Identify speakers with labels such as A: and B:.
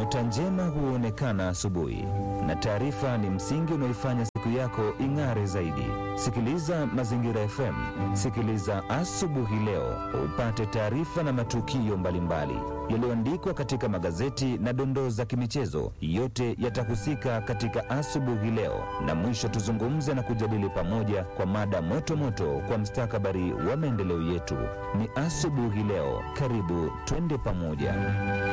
A: Nyota njema huonekana asubuhi, na taarifa ni msingi unaoifanya siku yako ing'are zaidi. Sikiliza Mazingira FM, sikiliza Asubuhi Leo, upate taarifa na matukio mbalimbali yaliyoandikwa katika magazeti na dondoo za kimichezo. Yote yatahusika katika Asubuhi Leo, na mwisho tuzungumze na kujadili pamoja kwa mada moto moto kwa mustakabali wa maendeleo yetu. Ni Asubuhi Leo, karibu twende pamoja.